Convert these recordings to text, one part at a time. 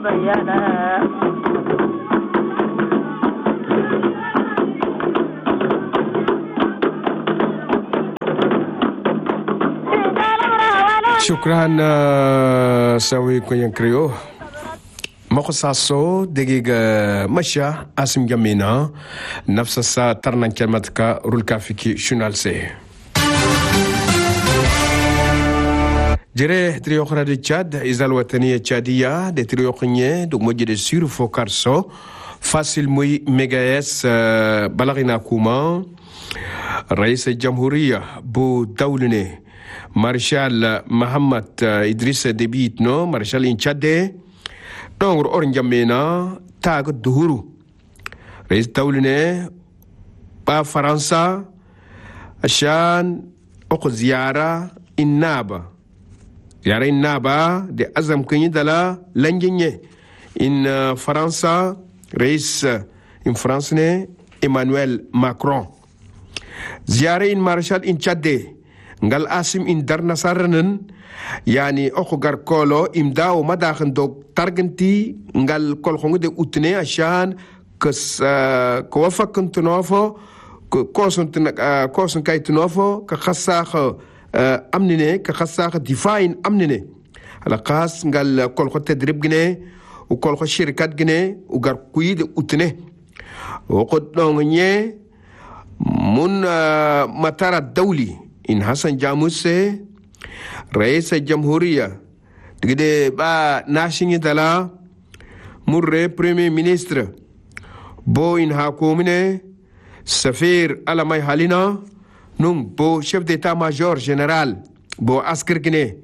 شكرا سوي كوين كريو مقصاصو دقيقة مشى اسم جمينا نفس الساعة ترنا كلمتك رولكا فيكي شنال سي جري تريوخ رادي تشاد إزال الوطنية تشادية دي تريوخنية دوك مجد سيرو فوكارسو فاسل موي ميغايس بلغنا كوما رئيس الجمهورية بو دولني مارشال محمد إدريس ديبيتنو مارشال إنشادي دونغر أورن جمينا تاغ الدهورو رئيس دولني با فرنسا عشان أقو زيارة النابة زيارة النابة دي أزم كني دلا لنجنية إن فرنسا رئيس إن فرنسا إيمانويل ماكرون زيارة إن مارشال إنشادي ngal asim in darna sarnen yani oko gar kolo imda o madaxen dog targanti ngal kol xongu de utne ashan ko wafakan tunofo ko son kay tunofo ka khasakh amnine ka khasakh difain amnine ala qas ngal kol xo tadrib gene u kol xo shirkat gene u gar kuyi de utne o ko dongne mun matara dawli إن حسن جاموسي رئيس الجمهورية تقدر با ناشين دلا مر بريمير مينستر بو إن حكومة سفير على ما يحلنا نون بو شيف ديتا ماجور جنرال بو عسكر جنيه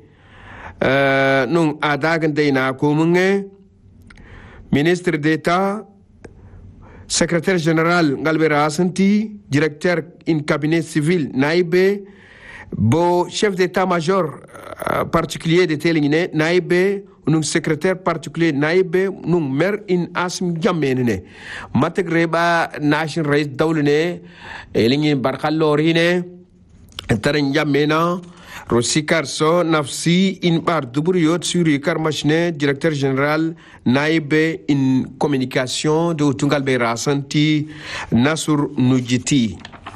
نون أداغن دينا حكومة مينستر ديتا سكرتير جنرال قلبي راسنتي ديريكتور إن كابينت سيفيل نايبه bo chef d'état-major particulier de telingine naibe nung secrétaire particulier naibe nung mer in asim jammenene matagreba nation rais dawlene elingi barkallorine tarin jammena rosikar so nafsi in bar duburiyot suri karmashne directeur général naibe in communication de tungal be rasanti nasur nujiti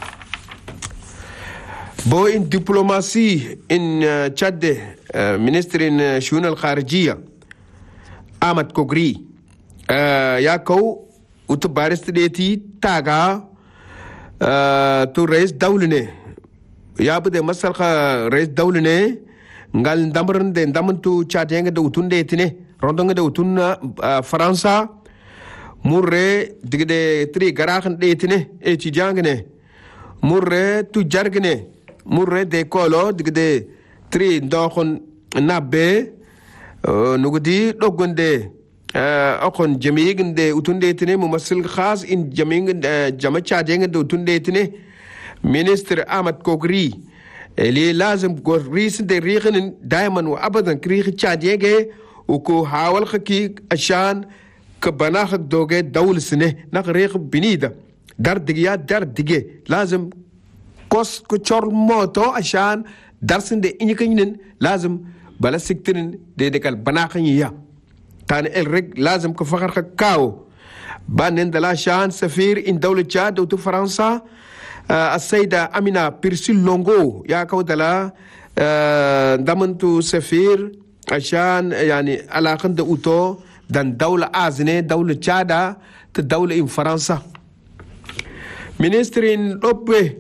بو إن دبلوماسي إن تشاد منستر إن شؤون الخارجية أحمد كوغري ياكو وتبارست ديتي تاغا تو رئيس دولني يا بده مسال رئيس دولني ngal ndamran de ndamantu tchadien de utunde tine rondonga de utun faransa murre digde tri garaxan de tine étudiant ne murre tu jargne murre de kolo digde tri ndokhon nabbe nugudi dogonde akon jamiginde utunde tine mumassil khas in jamiginde jama chadenge utunde tine minister Ahmad Kogri اللي لازم قريس دريخن دائما وابدا كريخ تشاديغي وكو حاول خكي عشان كبناخ دوغي دول سنه نقريخ بنيده دار دقيا لازم كوس كتشور موتو عشان درسن دي انيكنين لازم بلا سكتين دي ديكال بناخنيا تان الرق لازم كفخر كاو بانن دلا شان سفير ان دولة تشاد وتو فرنسا السيدة أمينة بيرسيل لونغو يا كودلا دمنتو سفير عشان يعني علاقة دوتو دان دولة آزنة دولة تشادا تدولة إن فرنسا منسترين لوبي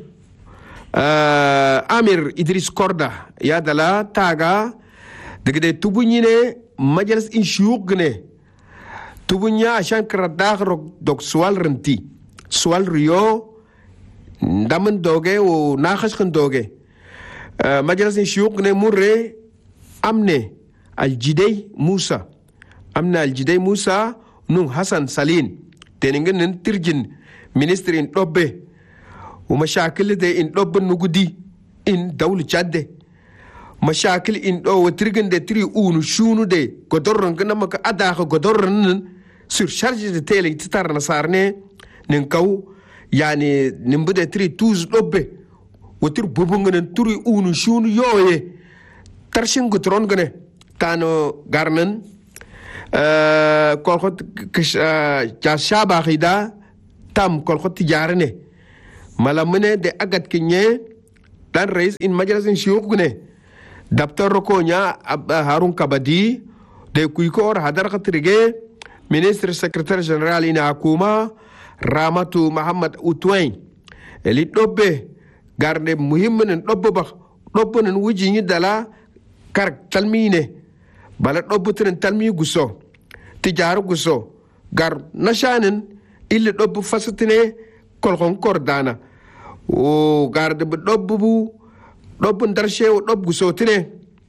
أمير إدريس كوردا يا دلا تاغا دقدي تبنيني مجلس إن شيوغني تبنيا عشان كرداغ دوك سوال رنتي سوال ريو ndaman doge o nakhas kan doge majalas ni shuyuk ne murre amne aljidey Musa amna aljidey Musa nun Hassan Salin teningen nen tirjin ministre in dobbe o mashakil de in dobbe nugudi in dawlu chadde mashakil in do watirgen de tri unu shunu de godorron kana maka ada ko godorron sur charge de tele titar na sarne nen kaw يعني نمبدا تري توز لوبي وتر بوبونغن تري اونو شونو يوي ترشين غترون غني تانو غارنن kolkot ja shaba khida tam kolkot tijarne malamune de agat kinye dan rais in majalisin shuyukh gune daftar rokonya Harun Kabadi de kuikor hadar khatrige ministre secrétaire général ina akuma Ramatu Muhammad Utwain eli dobbe garde muhimmen dobbe ba dobbe nan wuji ni dala kar talmine bala dobbe tren talmi guso tijaru guso gar nashanen ille dobbe fasatine kolkon kordana o garde dobbe bu dobbe darshe o dobbe guso tine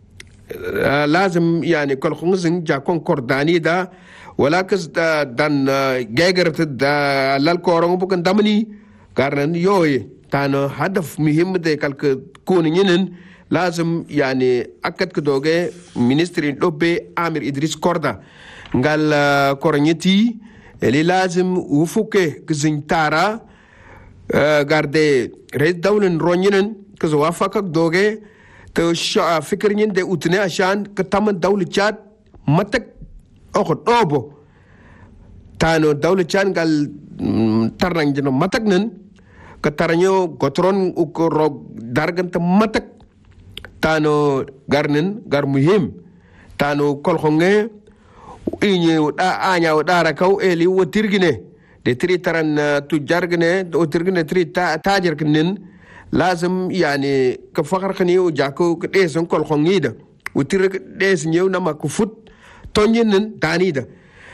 lazim yani kolkon zin ja kon kordani da wala kas dan gegerت da lal korong bukan damani karena yoy tano hadaf muhim de kalke kuninen lazim yani akat kedoge ministri dobbe Amir Idris Korda ngal koronyeti eli lazim ufuke kzintara garde red dawlen ronyinen kazo wafakak doge to fikirnin de utne ashan katam dawli chat matak okot obo tano dawli chan gal tarang jeno matak nen kataranyo gotron ukorog dargan te matak tano garnen gar muhim tano kolkhonge inye da anya da rakau eli wotirgine de tri taran tu jargine wotirgine tri tajer kinen lazim yani ka fakar khani o jako deson kolkhongida wotir des nyew na makufut tonyen danida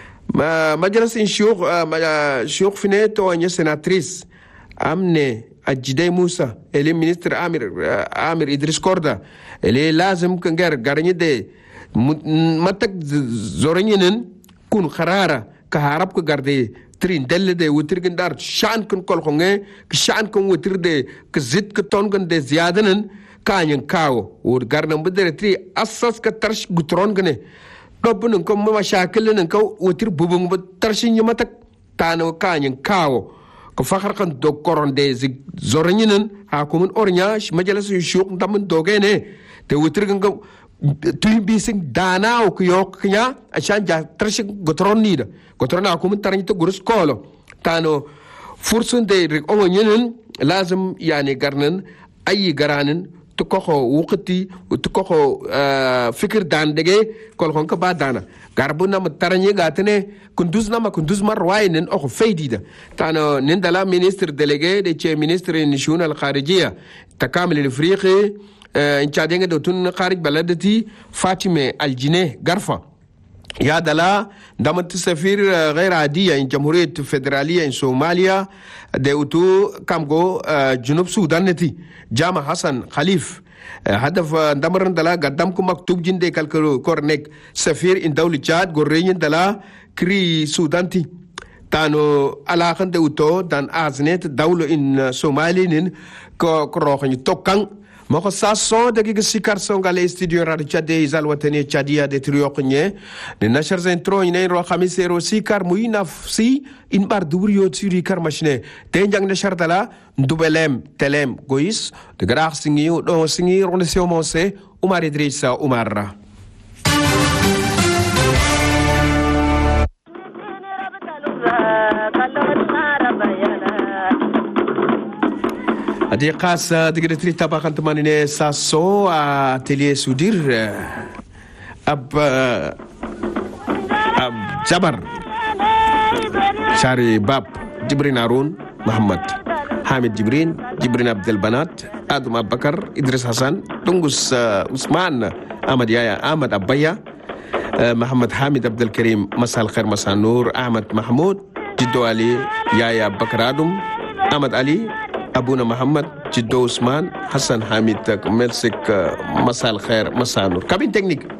majalis shuyukh shuyukh fine to anya senatrice amne ajidai Musa ele ministre Amir Idris Korda ele lazim kangar garni de matak zorenyenen kun kharara ka harab ko garde trin delle de wutir gandar shan kun kol khonge shan kun wutir de k zit k ton gan de ziyadanen kanyen kawo wor garnam bedere tri asas ka tarsh gutron gane dobun ko ma shakilin ko wutir bubung tarshin yamatak tano kanyen kawo ko fakhar kan do koron de zorenyenen ha kumun ornya majalis shuyukh ndam dogene te wutir gan tuy bising dana o kuyok knya ashan ja trashi gotron nida gotron akumun tarani to gurus kolo tano fursun de rik o nyenen lazim yani garnen ayi garanen to koko wukati to koko fikir dan dege kol kon ka ba dana garbu na tarani gatene kunduz mar wainen o feydida tano nindala ministre délégué de che ministre national kharijiya takamil al-afriqi in chadenge do tun kharij baladati Fatime Aljine Garfa يا دلا دامت سفير غير عادية in جمهورية فيدرالية in Somalia ديوتو كامغو جنوب السودان نتي جامع حسن خليف هدف دمرن دلا قدامكم مكتوب جندي كالكو كورنيك سفير in دولة تشاد غورين دلا كري سودانتي تانو علاقن ديوتو دان ازنيت دولة in Somali nin كروخن توكان moko saso de gi sikar so ngale studio radio chade izal watani chadia de trioqnye de nashar zentro ine ro khamisero sikar muina si in bar durio tsuri kar machine te njang nashar dala ndubelem telem gois de grax singi do singi ron se omonse Umar Idrissa Umarra adi qas digre tri tabakan temanine saso atelier sudir ab Jabar Shari Bab Jibrin Harun Muhammad Hamid Jibrin Abdel Banat Adam Abakar Idris Hassan Tungus Usman Ahmad Yaya Ahmad Abaya Muhammad Hamid Abdel Karim Masal Khair Masal Nur Ahmad Mahmoud Jiddo Ali Yaya Bakar Adum Ahmad Ali Abuna Muhammad Jiddo Usman Hassan Hamid Melsik Masal Khair Masal Nur Kabin teknik